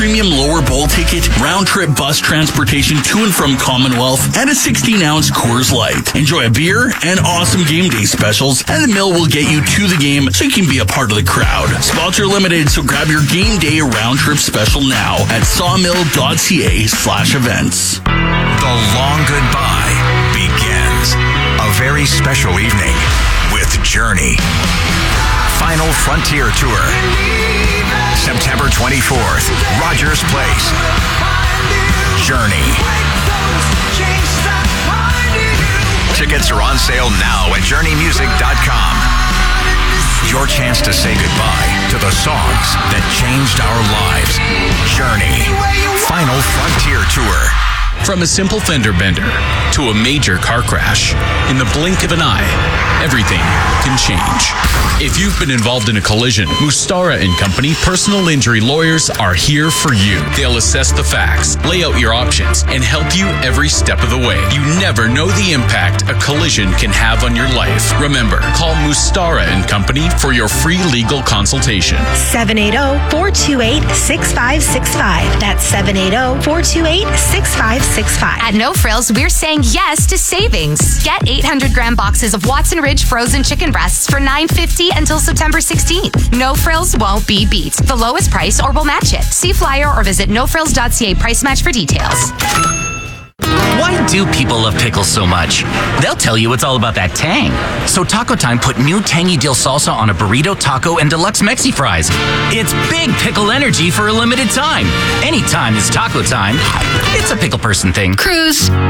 premium lower bowl ticket, round-trip bus transportation to and from Commonwealth, and a 16-ounce Coors Light. Enjoy a beer and awesome game day specials, and the mill will get you to the game so you can be a part of the crowd. Spots are limited, so grab your game day round-trip special now at sawmill.ca/events. The long goodbye begins. A very special evening with Journey. Final Frontier Tour. September 24th, Rogers Place. Journey. Tickets are on sale now at journeymusic.com. Your chance to say goodbye to the songs that changed our lives. Journey. Final Frontier Tour. From a simple fender bender to a major car crash, in the blink of an eye, everything can change. If you've been involved in a collision, Mustara & Company personal injury lawyers are here for you. They'll assess the facts, lay out your options, and help you every step of the way. You never know the impact a collision can have on your life. Remember, call Mustara & Company for your free legal consultation. 780-428-6565. That's 780-428-6565. At No Frills, we're saying yes to savings. Get 800-gram boxes of Watson Ridge frozen chicken breasts for $9.50 until September 16th. No Frills won't be beat. The lowest price or we'll match it. See flyer or visit nofrills.ca price match for details. Why do people love pickles so much? They'll tell you it's all about that tang. So Taco Time put new tangy dill salsa on a burrito, taco, and deluxe Mexi fries. It's big pickle energy for a limited time. Anytime is taco time. It's a pickle person thing. Cruz,